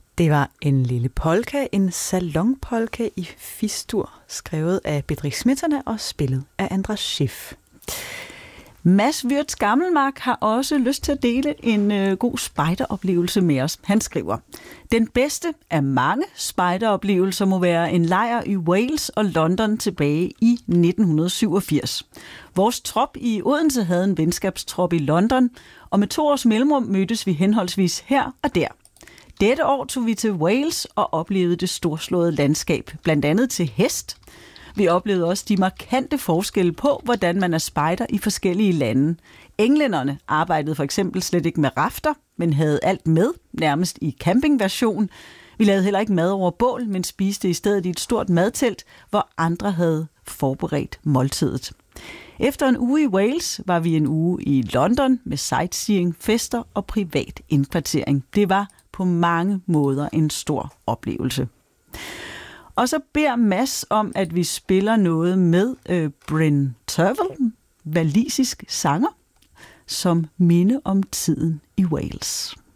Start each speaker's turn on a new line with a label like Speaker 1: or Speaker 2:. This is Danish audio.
Speaker 1: Det var en lille polka, en salonpolka i Fistur, skrevet af Bedřich Smetana og spillet af Andras Schiff. Mads Wirtz Gammelmark har også lyst til at dele en god spejderoplevelse med os. Han skriver: Den bedste af mange spejderoplevelser må være en lejr i Wales og London tilbage i 1987. Vores trop i Odense havde en venskabstrop i London, og med 2 års mellemrum mødtes vi henholdsvis her og der. Dette år tog vi til Wales og oplevede det storslåede landskab, blandt andet til hest. Vi oplevede også de markante forskelle på, hvordan man er spejder i forskellige lande. Englænderne arbejdede for eksempel slet ikke med rafter, men havde alt med, nærmest i campingversion. Vi lavede heller ikke mad over bål, men spiste i stedet i et stort madtelt, hvor andre havde forberedt måltidet. Efter en uge i Wales var vi en uge i London med sightseeing, fester og privat indkvartering. Det var på mange måder en stor oplevelse. Og så beder Mads om, at vi spiller noget med Bryn Terfel, walisisk sanger, som minde om tiden i Wales.